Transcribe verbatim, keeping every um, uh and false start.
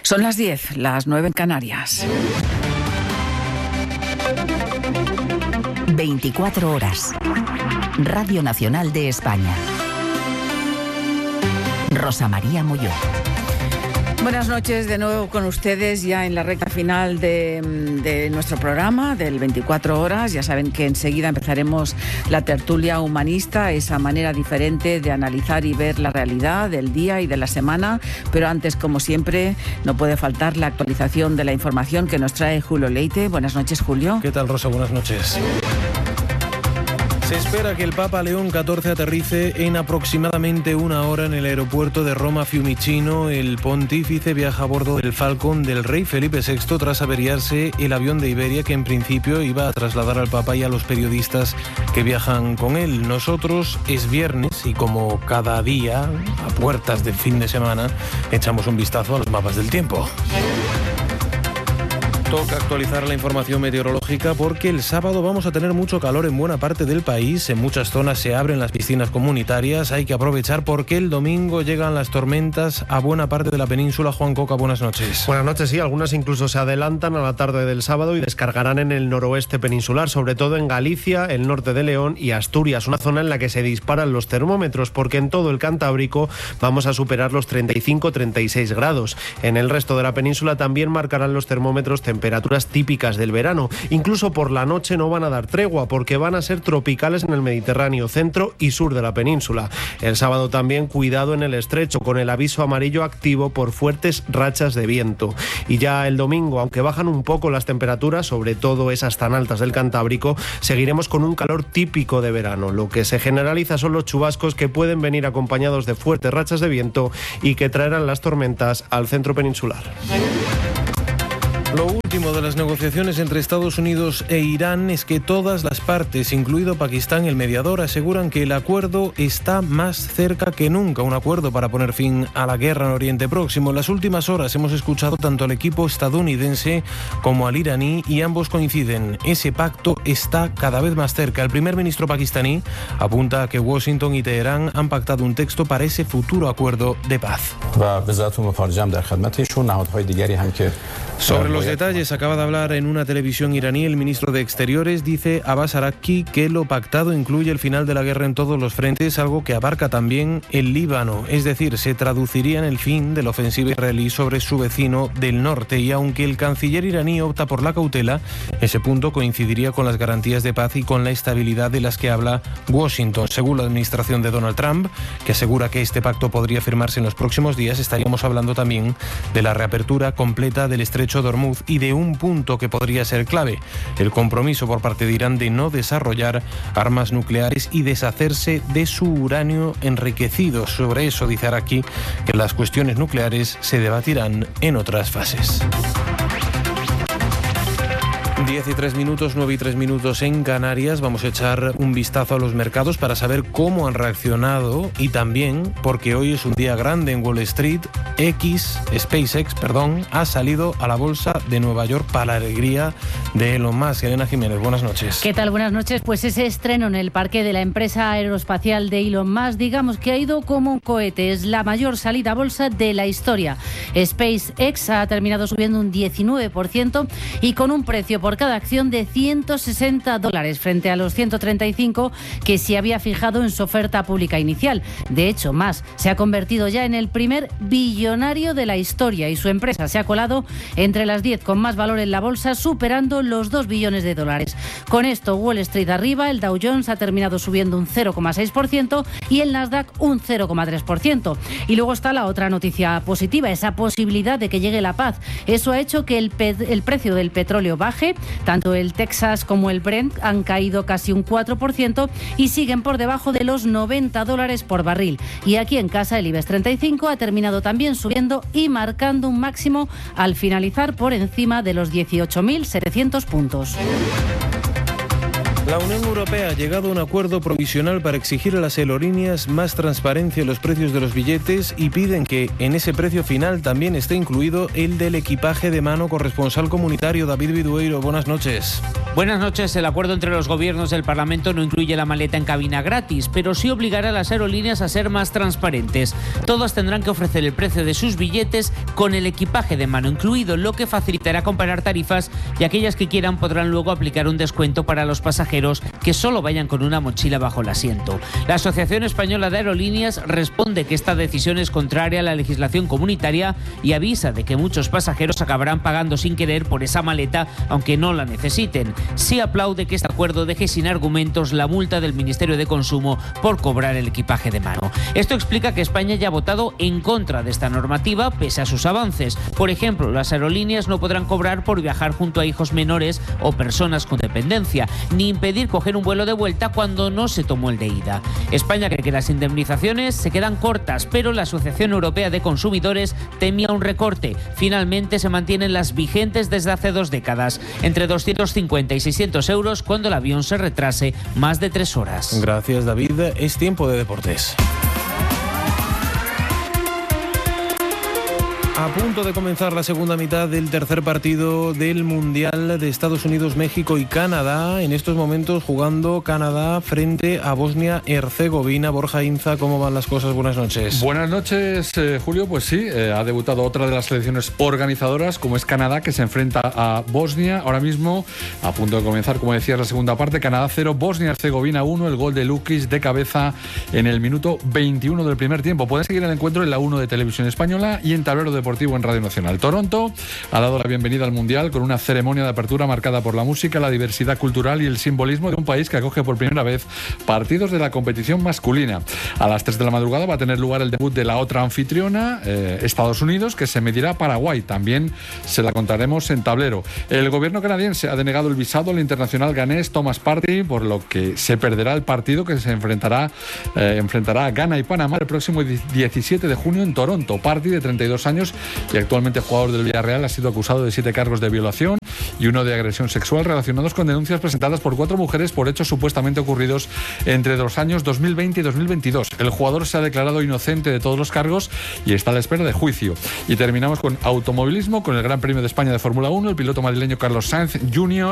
Son las diez, las nueve en Canarias. veinticuatro horas. Radio Nacional de España. Rosa María Molló. Buenas noches de nuevo con ustedes ya en la recta final de, de nuestro programa del veinticuatro horas. Ya saben que enseguida empezaremos la tertulia humanista, esa manera diferente de analizar y ver la realidad del día y de la semana. Pero antes, como siempre, no puede faltar la actualización de la información que nos trae Julio Leite. Buenas noches, Julio. ¿Qué tal, Rosa? Buenas noches. Se espera que el Papa León catorce aterrice en aproximadamente una hora en el aeropuerto de Roma Fiumicino. El pontífice viaja a bordo del Falcon del rey Felipe sexto tras averiarse el avión de Iberia que en principio iba a trasladar al Papa y a los periodistas que viajan con él. Nosotros es viernes y como cada día, a puertas del fin de semana, echamos un vistazo a los mapas del tiempo. Toca actualizar la información meteorológica porque el sábado vamos a tener mucho calor en buena parte del país. En muchas zonas se abren las piscinas comunitarias. Hay que aprovechar porque el domingo llegan las tormentas a buena parte de la península. Juan Coca, buenas noches. Buenas noches, sí. Algunas incluso se adelantan a la tarde del sábado y descargarán en el noroeste peninsular, sobre todo en Galicia, el norte de León y Asturias, una zona en la que se disparan los termómetros porque en todo el Cantábrico vamos a superar los treinta y cinco a treinta y seis grados. En el resto de la península también marcarán los termómetros temperaturas temperaturas típicas del verano. Incluso por la noche no van a dar tregua porque van a ser tropicales en el Mediterráneo centro y sur de la península. El sábado también cuidado en el estrecho con el aviso amarillo activo por fuertes rachas de viento. Y ya el domingo, aunque bajan un poco las temperaturas, sobre todo esas tan altas del Cantábrico, seguiremos con un calor típico de verano. Lo que se generaliza son los chubascos que pueden venir acompañados de fuertes rachas de viento y que traerán las tormentas al centro peninsular. Lo último de las negociaciones entre Estados Unidos e Irán es que todas las partes, incluido Pakistán y el mediador, aseguran que el acuerdo está más cerca que nunca, un acuerdo para poner fin a la guerra en Oriente Próximo. En las últimas horas hemos escuchado tanto al equipo estadounidense como al iraní y ambos coinciden. Ese pacto está cada vez más cerca. El primer ministro pakistaní apunta a que Washington y Teherán han pactado un texto para ese futuro acuerdo de paz. Sobre los detalles acaba de hablar en una televisión iraní el ministro de Exteriores. Dice Abbas Araqchi que lo pactado incluye el final de la guerra en todos los frentes, algo que abarca también el Líbano. Es decir, se traduciría en el fin de la ofensiva israelí sobre su vecino del norte. Y aunque el canciller iraní opta por la cautela, ese punto coincidiría con las garantías de paz y con la estabilidad de las que habla Washington. Según la administración de Donald Trump, que asegura que este pacto podría firmarse en los próximos días, estaríamos hablando también de la reapertura completa del estrecho de Hormuz y de un punto que podría ser clave, el compromiso por parte de Irán de no desarrollar armas nucleares y deshacerse de su uranio enriquecido. Sobre eso dice Araqchi que las cuestiones nucleares se debatirán en otras fases. diez y tres minutos, nueve y tres minutos en Canarias. Vamos a echar un vistazo a los mercados para saber cómo han reaccionado y también porque hoy es un día grande en Wall Street. X, SpaceX, perdón, ha salido a la bolsa de Nueva York para la alegría de Elon Musk. Elena Jiménez, buenas noches. ¿Qué tal? Buenas noches. Pues ese estreno en el parque de la empresa aeroespacial de Elon Musk, digamos que ha ido como un cohete. Es la mayor salida a bolsa de la historia. SpaceX ha terminado subiendo un diecinueve por ciento y con un precio por cada acción de ciento sesenta dólares frente a los ciento treinta y cinco que se había fijado en su oferta pública inicial. De hecho, Musk se ha convertido ya en el primer billonario de la historia y su empresa se ha colado entre las diez con más valor en la bolsa, superando los dos billones de dólares. Con esto, Wall Street arriba, el Dow Jones ha terminado subiendo un cero coma seis por ciento y el Nasdaq un cero coma tres por ciento. Y luego está la otra noticia positiva, esa posibilidad de que llegue la paz. Eso ha hecho que el, pe- el precio del petróleo baje. Tanto el Texas como el Brent han caído casi un cuatro por ciento y siguen por debajo de los noventa dólares por barril. Y aquí en casa el IBEX treinta y cinco ha terminado también subiendo y marcando un máximo al finalizar por encima de los dieciocho mil setecientos puntos. La Unión Europea ha llegado a un acuerdo provisional para exigir a las aerolíneas más transparencia en los precios de los billetes y piden que en ese precio final también esté incluido el del equipaje de mano. Corresponsal comunitario David Vidueiro, buenas noches. Buenas noches. El acuerdo entre los gobiernos del Parlamento no incluye la maleta en cabina gratis, pero sí obligará a las aerolíneas a ser más transparentes. Todas tendrán que ofrecer el precio de sus billetes con el equipaje de mano incluido, lo que facilitará comparar tarifas, y aquellas que quieran podrán luego aplicar un descuento para los pasajeros que solo vayan con una mochila bajo el asiento. La Asociación Española de Aerolíneas responde que esta decisión es contraria a la legislación comunitaria y avisa de que muchos pasajeros acabarán pagando sin querer por esa maleta, aunque no la necesiten. Sí aplaude que este acuerdo deje sin argumentos la multa del Ministerio de Consumo por cobrar el equipaje de mano. Esto explica que España haya votado en contra de esta normativa, pese a sus avances. Por ejemplo, las aerolíneas no podrán cobrar por viajar junto a hijos menores o personas con dependencia, ni pedir coger un vuelo de vuelta cuando no se tomó el de ida. España cree que las indemnizaciones se quedan cortas, pero la Asociación Europea de Consumidores temía un recorte. Finalmente se mantienen las vigentes desde hace dos décadas, entre doscientos cincuenta y seiscientos euros cuando el avión se retrase más de tres horas. Gracias, David. Es tiempo de deportes. A punto de comenzar la segunda mitad del tercer partido del Mundial de Estados Unidos, México y Canadá. En estos momentos jugando Canadá frente a Bosnia-Herzegovina. Borja Inza, ¿cómo van las cosas? Buenas noches. Buenas noches, eh, Julio. Pues sí, eh, ha debutado otra de las selecciones organizadoras, como es Canadá, que se enfrenta a Bosnia. Ahora mismo, a punto de comenzar, como decías, la segunda parte. Canadá cero, Bosnia-Herzegovina uno. El gol de Lukic de cabeza en el minuto veintiuno del primer tiempo. Pueden seguir el encuentro en la uno de Televisión Española y en Tablero de Deportivo en Radio Nacional. Toronto ha dado la bienvenida al Mundial con una ceremonia de apertura marcada por la música, la diversidad cultural y el simbolismo de un país que acoge por primera vez partidos de la competición masculina. A las tres de la madrugada va a tener lugar el debut de la otra anfitriona, eh, Estados Unidos, que se medirá a Paraguay. También se la contaremos en Tablero. El gobierno canadiense ha denegado el visado al internacional ganés Thomas Partey, por lo que se perderá el partido que se enfrentará, eh, enfrentará a Ghana y Panamá el próximo diecisiete de junio en Toronto. Partey, de treinta y dos años y actualmente jugador del Villarreal, ha sido acusado de siete cargos de violación y uno de agresión sexual relacionados con denuncias presentadas por cuatro mujeres por hechos supuestamente ocurridos entre los años dos mil veinte y dos mil veintidós. El jugador se ha declarado inocente de todos los cargos y está a la espera de juicio. Y terminamos con automovilismo, con el Gran Premio de España de Fórmula uno. El piloto madrileño Carlos Sainz junior